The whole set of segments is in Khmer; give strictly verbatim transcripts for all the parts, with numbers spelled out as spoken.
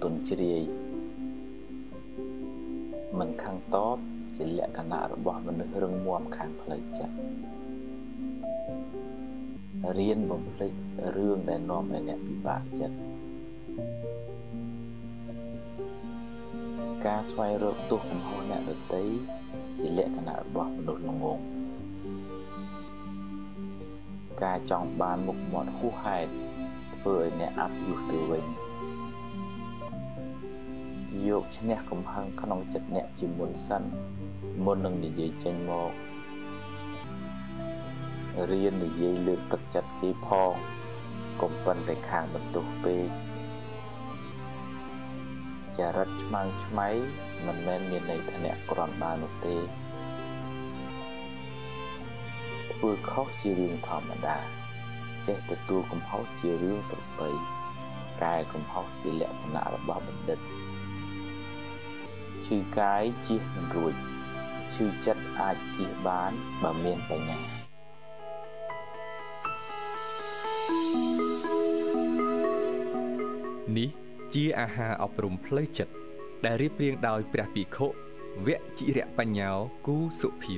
ទន់ជ្រាយមិនខាងតបជាលក្ខណៈរបស់មនុស្សរឹងមាំខាងផ្លូវចិត្តរៀនបំភ្លេចរឿងដែលនាំឲ្យអ្នកពិបាកចិត្តការស្វែងរកទោសកំហុសអ្នកដទៃជាលក្ខណៈរបស់មនុស្សល្ងងការចង់បានមុខមាត់ហួសហេតុធ្វើឲ្យអ្នកអាប់យុះទៅវិញយកឈ្នះកំហឹងក្នុងចិត្តអ្នកជាមុនសិនមុននឹងនិយាយចេញមករៀននិយាយលើកទឹកចិត្តគេផងកុំប៉ុន្តែខាងបន្ទោសពេកចរិតឆ្មាំងឆ្មៃមិនមែនមានន័យថាអ្នកគ្រាន់បាននោះទេធ្វើខុសជារឿងធម្មតាចេះទទួលកំហុសជារឿងប្រពៃកែកំហុសជាលក្ខណៈរបស់បណ្ឌិតឈឺកាយជៀសមិនរួចឈឺចិត្តអាចជៀសបានបើមានបញ្ញានេះជាអាហារអប់រំផ្លូវចិត្តដែលរៀបរៀងដោយព្រះភិក្ខុវចិរៈបញ្ញោគូសុភាព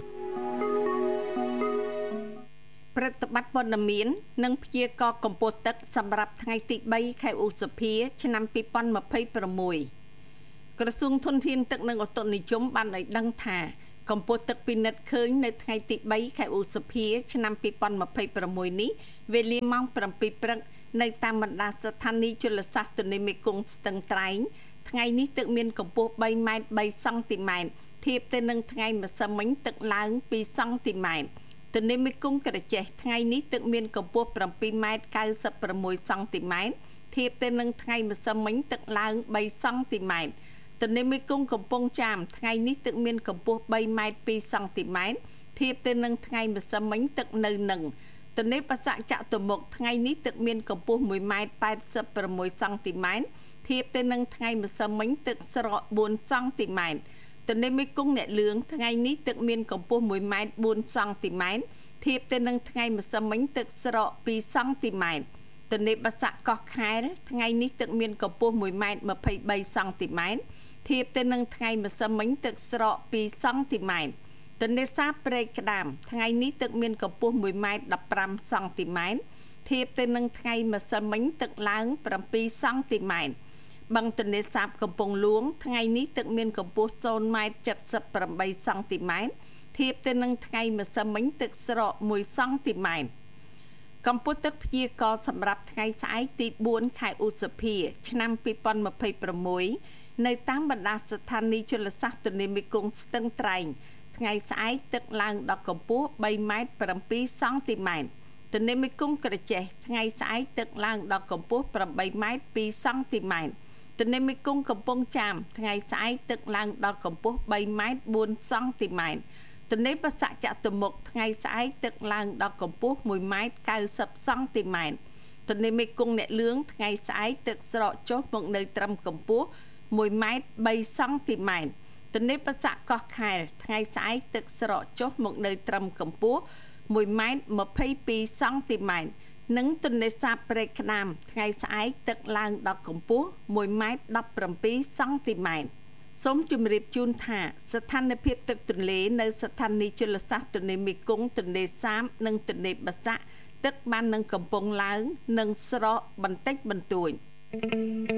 ប្រតិបត្តិព័ត៌មាននិងព្យាករណ៍កម្ពស់ទឹកសម្រាប់ថ្ងៃទីបីខែឧសភាឆ្នាំពីរពាន់ម្ភៃប្រាំមួយក្រសួងធនធានទឹកនិងឧតុនិយមបានឲ្យដឹងថាកម្ពស់ទឹកពិនិត្យឃើញនៅថ្ងៃទីបីខែឧសភាឆ្នាំពីរពាន់ម្ភៃប្រាំមួយនេះវេលាម៉ោងប្រាំពីរព្រឹកនៅតាមបណ្ដាស្ថានីយជលសាស្ត្រទន្លេមេគង្គស្ទឹងត្រែងថ្ងៃនេះទឹកមានកម្ពស់បីម៉ែត្របីសង់ទីម៉ែត្រធៀបទៅនឹងថ្ងៃម្សិលមិញទឹកឡើងពីរសង់ទីម៉ែត្រទន្លេមេគង្គក្រចេះថ្ងៃនេះទឹកមានកម្ពស់ប្រាំពីរម៉ែត្រកៅសិបប្រាំមួយសង់ទីម៉ែត្រធៀបទៅនឹងថ្ងៃម្សិលមិញទឹកឡើងបីសង់ទីម៉ែត្រទន្លេមេគង្គកំពង់ចាមថ្ងៃនេះទឹកមានកម្ពស់បីម៉ែត្រពីរសង់ទីម៉ែត្រធៀបទៅនឹងថ្ងៃម្សិលមិញទឹកនៅនឹងទន្លេបាសាក់ចតុមុខថ្ងៃនេះទឹកមានកម្ពស់មួយម៉ែត្រប៉ែតសិបប្រាំមួយសង់ទីម៉ែត្រធៀបទៅនឹងថ្ងៃម្សិលមិញទឹកស្រកបួនសង់ទីម៉ែត្រទន្លេមេគង្គអ្នកលឿងថ្ងៃនេះទឹកមានកម្ពស់មួយម៉ែត្របួនសង់ទីម៉ែត្រធៀបទៅនឹងថ្ងៃម្សិលមិញទឹកស្រកពីរសង់ទីម៉ែត្រទន្លេបាសាក់កោះខែលថ្ងៃនេះទឹកមានកម្ពស់មួយម៉ែត្រម្ភៃបីសង់ទីម៉ែត្រធៀបទៅនឹងថ្ងៃម្សិលមិញទឹកស្រកពីរសង់ទីម៉ែត្រទន្លេសាបព្រែកក្តាមថ្ងៃនេះទឹកមានកម្ពស់មួយម៉ែត្រដប់ប្រាំសង់ទីម៉ែត្រធៀបទៅនឹងថ្ងៃម្សិលមិញទឹកឡើងប្រាំពីរសង់ទីម៉ែត្របឹងទន្លេសាបកំពង់ហ្លួងថ្ងៃនេះទឹកមានកម្ពស់ศูนย์ម៉ែត្រเจ็ดสิบแปดសង់ទីម៉ែត្រធៀបទៅនឹងថ្ងៃម្សិលមិញទឹកស្រកមួយសង់ទីម៉ែត្រកម្ពស់ទឹកព្យាករណ៍សម្រាប់ថ្ងៃស្អែកទីបួនខែឧសភាឆ្នាំពីរពាន់ម្ភៃប្រាំមួយនៅតាមបណ្ដាស្ថានីយជលសាស្ត្រទន្លេមេគង្គស្ទឹងត្រែងថ្ងៃស្អែកទឹកឡើងដល់កម្ពស់បីម៉ែត្រប្រាំពីរសង់ទីម៉ែត្រទន្លេមេគង្គក្រចេះថ្ងៃស្អែកទឹកឡើងដល់កម្ពស់ប្រាំបីម៉ែត្រពីរសង់ទីម៉ែត្រទន្លេមេគង្គកំពង់ចាមថ្ងៃស្អែកទឹកឡើងដល់កម្ពស់បីម៉ែត្របួនសង់ទីម៉ែត្រទន្លេបាសាក់ចតុមុខថ្ងៃស្អែកទឹកឡើងដល់កម្ពស់មួយម៉ែត្រកៅសិបសង់ទីម៉ែត្រទន្លេមេគង្គអ្នកលឿងថ្ងៃស្អែកទឹកស្រកចុះមកនៅត្រឹមកម្ពស់មួយម៉ែត្របីសង់ទីម៉ែត្រទន្លេបាសាក់កោះខែលថ្ងៃស្អែកទឹកស្រកចុះមកនៅត្រឹមកម្ពស់មួយម៉ែត្រម្ភៃពីរសង់ទីម៉ែត្រនិងទន្លេសាបព្រែកក្តាមថ្ងៃស្អែកទឹកឡើងដល់កម្ពស់មួយម៉ែត្រដប់ប្រាំពីរសង់ទីម៉ែត្រសូមជម្រាបជូនថាស្ថានភាពទឹកទន្លេនៅស្ថានីយជលសាស្ត្រទន្លេមេគង្គទន្លេសាបនិងទន្លេបាសាក់ទឹកបាននឹងកំពុងឡើងនិងស្រកបន្តិចបន្តួច